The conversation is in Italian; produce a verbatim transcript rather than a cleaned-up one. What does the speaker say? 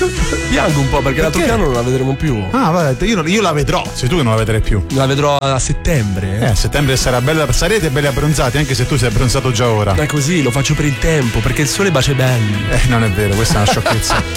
Piango un po' perché, perché l'altro piano non la vedremo più. Ah, vabbè, io, io la vedrò, sei tu che non la vedrai più. La vedrò a settembre. Eh, a settembre sarà bella, sarete belli abbronzati, anche se tu sei abbronzato già ora. È così, lo faccio per il tempo, perché il sole bacia i belli. Eh, non è vero, questa è una sciocchezza.